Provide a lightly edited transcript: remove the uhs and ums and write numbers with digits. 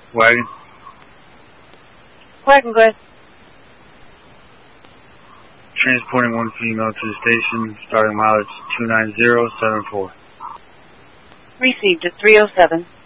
Wagon. Wagon, go ahead. Transporting one female to the station, starting mileage 29074. Received at 307.